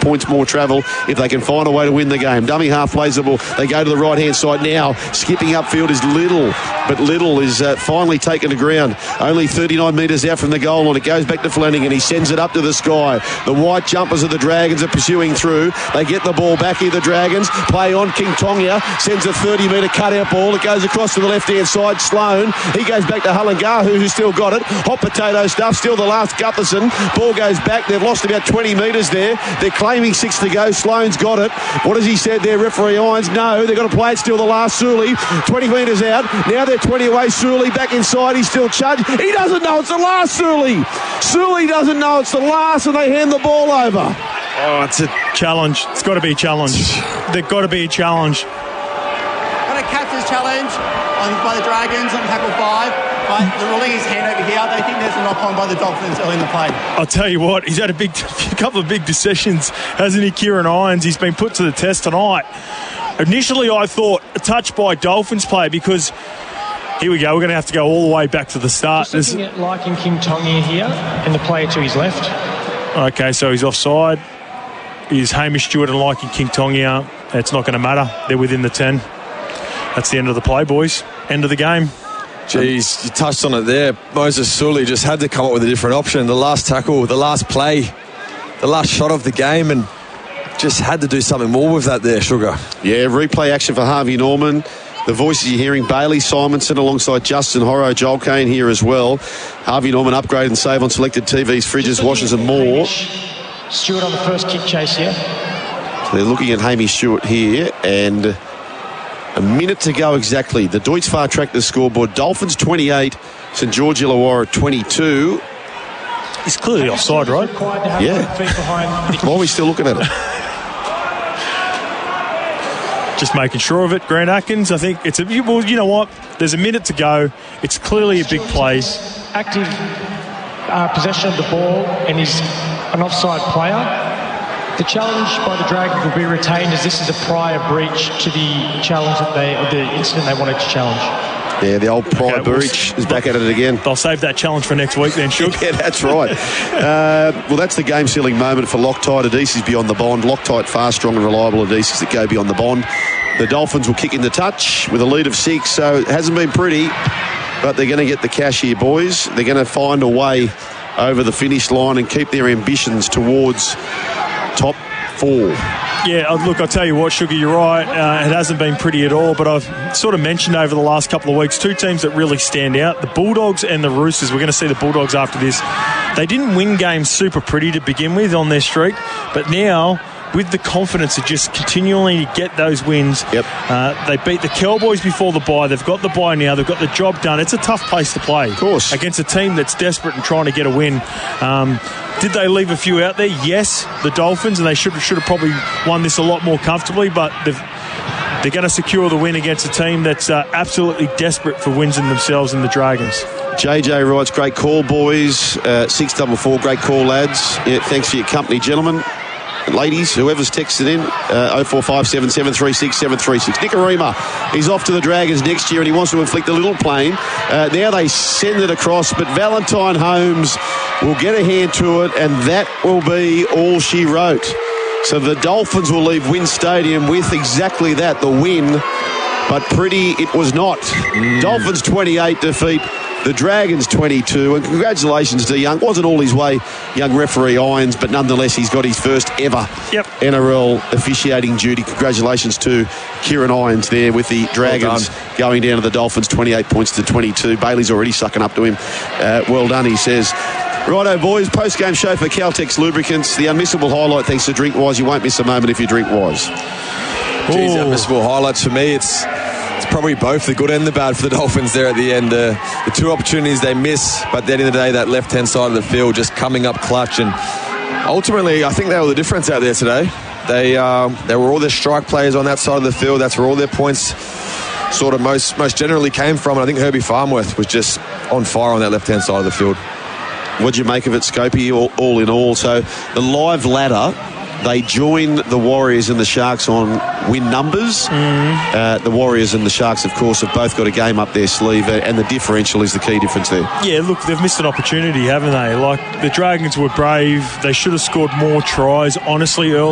points more travel if they can find a way to win the game. Dummy half plays the ball. They go to the right-hand side now. Skipping upfield is Little, but Little is finally taken to ground. Only 39 metres out from the goal line. It goes back to Flanagan. He sends it up to the sky. The white jumpers of the Dragons are pursuing through. They get the ball back here, the Dragons. Play on. King Tonga sends a 30-metre cut-out ball. It goes across to the left-hand side. Sloan. He goes back to Hulangahu, who's still got it. Hot potato stuff. Still the last Gutherson. Ball goes back. They've lost about 20 metres there. They're claiming 6 to go. Sloan's got it. What has he said there, referee Irons? No, they've got to play it still the last. Sully, 20 metres out. Now they're 20 away. Sully back inside. He's still charged. He doesn't know it's the last, Sully. Sully doesn't know it's the last, and they hand the ball over. Oh, it's a challenge. It's got to be a challenge. There's got to be a challenge. Got a captain's challenge by the Dragons on tackle 5. But the ruling his hand over here. They think there's a knock-on by the Dolphins early in the play. I'll tell you what, he's had a couple of big decisions, hasn't he, Kieran Irons? He's been put to the test tonight. Initially, I thought a touch by Dolphins player because, here we go, we're going to have to go all the way back to the start. Just looking at Larkin King Tonga here and the player to his left. Okay, so he's offside. Is Hamish Stewart and Larkin King Tonga? It's not going to matter. They're within the 10. That's the end of the play, boys. End of the game. Jeez, you touched on it there. Moses Sully just had to come up with a different option. The last tackle, the last play, the last shot of the game, and just had to do something more with that there, Sugar. Yeah, replay action for Harvey Norman. The voices you're hearing, Bailey Simonson alongside Justin Horro, Joel Kane here as well. Harvey Norman upgrade and save on selected TVs, fridges, washers and more. Stewart on the first kick chase here. So they're looking at Hamish Stewart here, and a minute to go exactly. The Deutz Far track the scoreboard. Dolphins 28, St George Illawarra 22. He's clearly offside, right? Yeah. Why are we still looking at it? Just making sure of it. Grant Atkins, I think it's well, you know what? There's a minute to go. It's clearly a big play. Active possession of the ball, and he's an offside player. The challenge by the Dragons will be retained as this is a prior breach to the challenge or the incident they wanted to challenge. Yeah, the old prior breach is back at it again. They'll save that challenge for next week then, Shug. Yeah, that's right. Well, that's the game-sealing moment for Loctite. Adhesives beyond the bond. Loctite, fast, strong and reliable adhesives that go beyond the bond. The Dolphins will kick in the touch with a lead of 6, so it hasn't been pretty, but they're going to get the cash here, boys. They're going to find a way over the finish line and keep their ambitions towards top 4. Yeah, look, I'll tell you what, Sugar, you're right. It hasn't been pretty at all, but I've sort of mentioned over the last couple of weeks, 2 teams that really stand out, the Bulldogs and the Roosters. We're going to see the Bulldogs after this. They didn't win games super pretty to begin with on their streak, but now, with the confidence to just continually get those wins, they beat the Cowboys before the bye. They've got the bye now. They've got the job done. It's a tough place to play. Of course. Against a team that's desperate and trying to get a win. Did they leave a few out there? Yes, the Dolphins, and they should have probably won this a lot more comfortably, but they're going to secure the win against a team that's absolutely desperate for wins in themselves in the Dragons. JJ writes, great call, boys. 644, great call, lads. Yeah, thanks for your company, gentlemen. Ladies, whoever's texted in, 0457 736 736. Nicarima, he's off to the Dragons next year and he wants to inflict a little pain. Now they send it across, but Valentine Holmes will get a hand to it, and that will be all she wrote. So the Dolphins will leave Wynn Stadium with exactly that, the win, but pretty it was not. Dolphins 28 defeat the Dragons 22, and congratulations to Young. Wasn't all his way, young referee Irons, but nonetheless he's got his first ever NRL officiating duty. Congratulations to Kieran Irons there with the Dragons going down to the Dolphins 28 points to 22. Bailey's already sucking up to him. Well done, he says. Righto, boys, post-game show for Caltex Lubricants. The unmissable highlight thanks to Drinkwise. You won't miss a moment if you drink Wise. Geez, unmissable highlights for me. It's probably both the good and the bad for the Dolphins there at the end. The 2 opportunities they miss, but at the end of the day, that left-hand side of the field just coming up clutch. And ultimately, I think they were the difference out there today. They were all their strike players on that side of the field. That's where all their points sort of most generally came from. And I think Herbie Farnworth was just on fire on that left-hand side of the field. What'd you make of it, Scopey, all in all? So the live ladder, they join the Warriors and the Sharks on win numbers. The Warriors and the Sharks, of course, have both got a game up their sleeve, and the differential is the key difference there. Yeah, look, they've missed an opportunity, haven't they? Like, the Dragons were brave. They should have scored more tries, honestly, early.